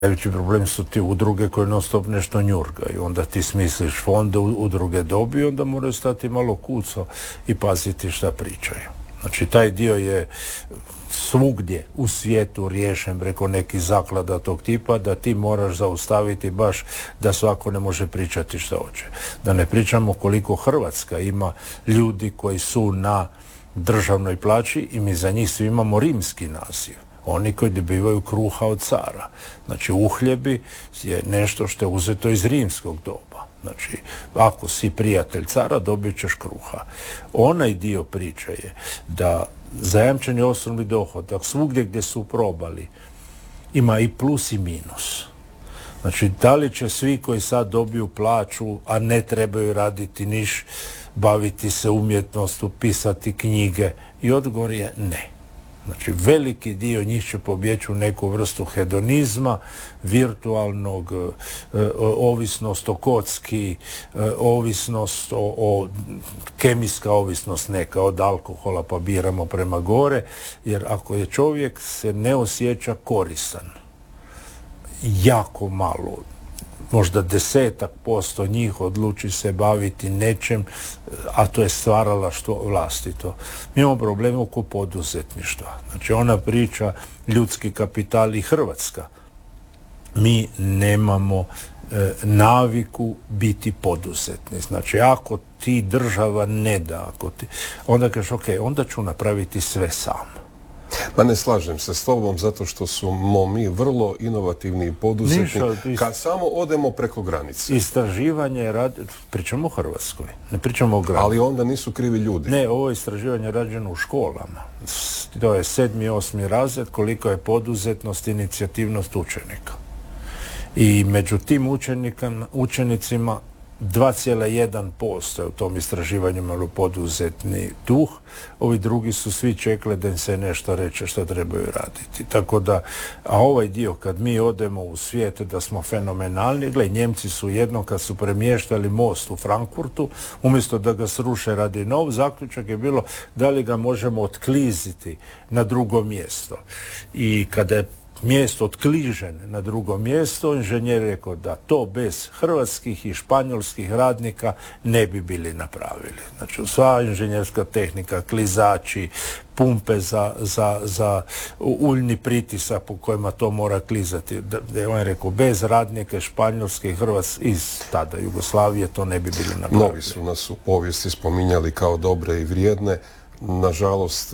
Najveći problem su ti udruge koje non stop nešto njurgaju. Onda ti smisliš fonde, udruge dobiju, onda moraju stati malo kuco i paziti šta pričaju. Znači, taj dio je svugdje u svijetu riješen preko nekih zaklada tog tipa, da ti moraš zaustaviti baš da svako ne može pričati šta hoće. Da ne pričamo koliko Hrvatska ima ljudi koji su na državnoj plaći i mi za njih svi imamo rimski naziv. Oni koji dobivaju kruha od cara. Znači, uhljebi je nešto što je uzeto iz rimskog doba. Znači, ako si prijatelj cara, dobit ćeš kruha. Onaj dio priče je da zajamčeni osobni dohodak svugdje gdje su probali ima i plus i minus. Znači, da li će svi koji sad dobiju plaću, a ne trebaju raditi niš, baviti se umjetnostu, pisati knjige? I odgovor je ne. Znači, veliki dio njih će pobjeći u neku vrstu hedonizma, virtualnog, ovisnost o kocki, ovisnost kemijska ovisnost neka od alkohola, pa biramo prema gore, jer ako je čovjek se ne osjeća koristan, jako malo, možda 10% njih odluči se baviti nečem, a to je stvaralaštvo vlastito. Mi imamo problem oko poduzetništva. Znači, ona priča ljudski kapital i Hrvatska. Mi nemamo naviku biti poduzetni. Znači, ako ti država ne da, onda kažeš, ok, onda ću napraviti sve sam. Pa ne slažem se s tobom zato što smo mi vrlo inovativni i poduzetni kad samo odemo preko granice. Istraživanje pričamo o Hrvatskoj, ne pričamo o gradu. Ali onda nisu krivi ljudi. Ne, ovo istraživanje je rađeno u školama. To je 7. i 8. razred, koliko je poduzetnost, inicijativnost učenika. I među tim učenicima 2,1% u tom istraživanju imalo poduzetni duh. Ovi drugi su svi čekali da im se nešto reče što trebaju raditi. Tako da, a ovaj dio kad mi odemo u svijet da smo fenomenalni, gledaj, Njemci su jedno kad su premještali most u Frankfurtu, umjesto da ga sruše radi nov, zaključak je bilo da li ga možemo otkliziti na drugo mjesto. I kada je mjesto otkližen na drugo mjesto, inženjer je rekao da to bez hrvatskih i španjolskih radnika ne bi bili napravili. Znači, sva inženjerska tehnika, klizači, pumpe za uljni pritisak po kojima to mora klizati. On je rekao, bez radnika Španjolske i Hrvatske iz tada Jugoslavije to ne bi bili napravili. Mnogi su nas u povijesti spominjali kao dobre i vrijedne. Nažalost,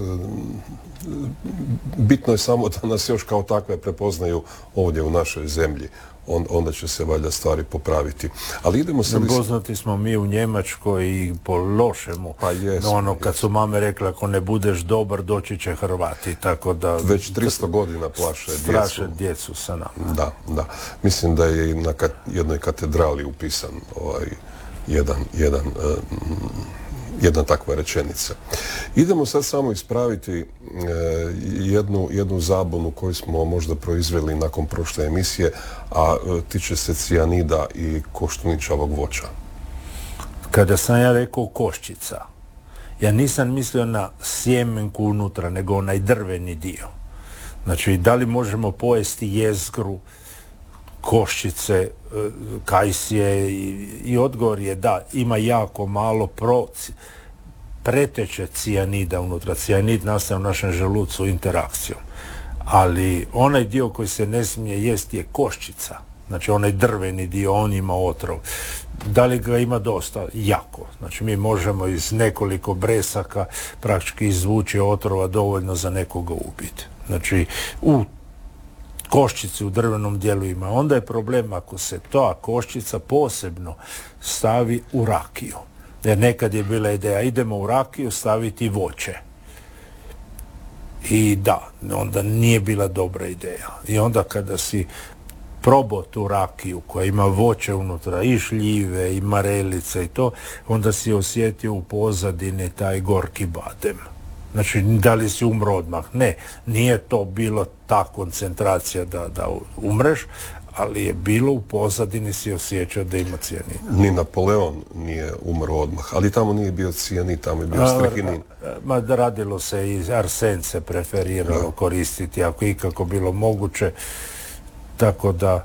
bitno je samo da nas još kao takve prepoznaju ovdje u našoj zemlji. Onda će se valjda stvari popraviti. Ali idemo se... Poznati smo mi u Njemačkoj i po lošemu. Pa jesmo. Kad su mame rekle, ako ne budeš dobar, doći će Hrvati. Tako da... Već 300 godina plaše djecu. Straše djecu sa nama. Da. Mislim da je i na jednoj katedrali upisan jedna takva rečenica. Idemo sad samo ispraviti jednu zabunu koju smo možda proizveli nakon prošle emisije, a tiče se cijanida i koštuničavog voća. Kada sam ja rekao koščica, ja nisam mislio na sjemenku unutra, nego onaj drveni dio. Znači, da li možemo pojesti jezgru, koščice, kajsije, i odgovor je da, ima jako malo preteče cijanida unutra. Cijanid nastaje u našem želucu interakcijom. Ali onaj dio koji se ne smije jesti je koščica. Znači, onaj drveni dio, on ima otrov. Da li ga ima dosta? Jako. Znači, mi možemo iz nekoliko bresaka praktički izvući otrova dovoljno za nekoga ubiti. Znači, u koščici u drvenom dijelu ima. Onda je problem ako se ta koščica posebno stavi u rakiju. Jer nekad je bila ideja, idemo u rakiju staviti voće. I da, onda nije bila dobra ideja. I onda kada si probao tu rakiju koja ima voće unutra, i šljive, i marelice i to, onda si osjetio u pozadini taj gorki badem. Znači, da li si umro odmah? Ne, nije to bilo ta koncentracija da umreš, ali je bilo u pozadini si osjećao da ima cijanid. Ni Napoleon nije umro odmah, ali tamo nije bio cijanid, tamo je bio strahinin. Radilo se i arsen se preferiralo koristiti, ako ikako bilo moguće. tako da